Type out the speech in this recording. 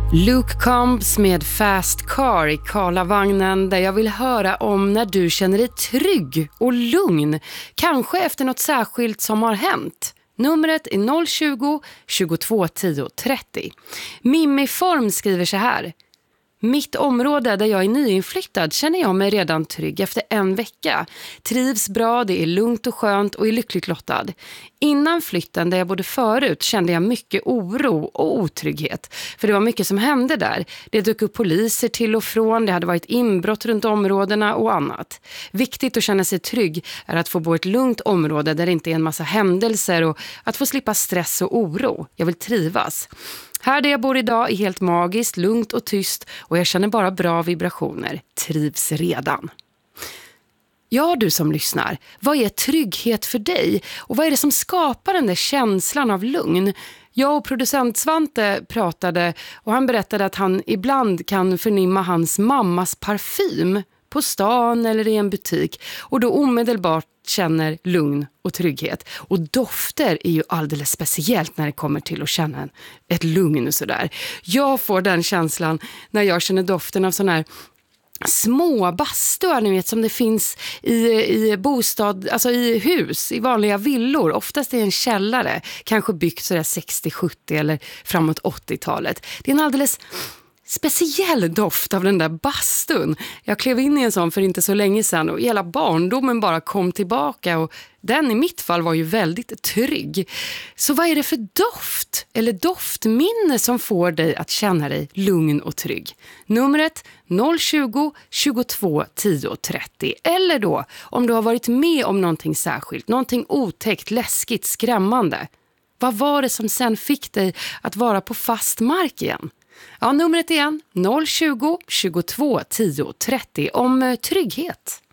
Luke Combs med Fast Car i Karlavagnen, där jag vill höra om när du känner dig trygg och lugn. Kanske efter något särskilt som har hänt. Numret är 020 22 10 30. Mimmi Form skriver så här. Mitt område där jag är nyinflyttad känner jag mig redan trygg efter en vecka. Trivs bra, det är lugnt och skönt och är lyckligt lottad. Innan flytten där jag bodde förut kände jag mycket oro och otrygghet. För det var mycket som hände där. Det dök upp poliser till och från, det hade varit inbrott runt områdena och annat. Viktigt att känna sig trygg är att få bo i ett lugnt område där det inte är en massa händelser och att få slippa stress och oro. Jag vill trivas. Här där jag bor idag är helt magiskt, lugnt och tyst och jag känner bara bra vibrationer. Trivs redan. Ja, du som lyssnar, vad är trygghet för dig? Och vad är det som skapar den där känslan av lugn? Jag och producent Svante pratade och han berättade att han ibland kan förnimma hans mammas parfym på stan eller i en butik och då omedelbart känner lugn och trygghet. Och dofter är ju alldeles speciellt när det kommer till att känna ett lugn och sådär. Jag får den känslan när jag känner doften av sån här små bastuar, ni vet, som det finns i bostad, alltså i hus, i vanliga villor. Oftast är det en källare, kanske byggt sådär 60-70 eller framåt 80-talet. Det är en alldeles speciell doft av den där bastun. Jag klev in i en sån för inte så länge sedan och hela barndomen bara kom tillbaka och den i mitt fall var ju väldigt trygg. Så vad är det för doft eller doftminne som får dig att känna dig lugn och trygg? Numret 020 22 10 30. Eller då om du har varit med om någonting särskilt, någonting otäckt, läskigt, skrämmande. Vad var det som sen fick dig att vara på fast mark igen? Ja, numret igen 020 22 10 30 om trygghet.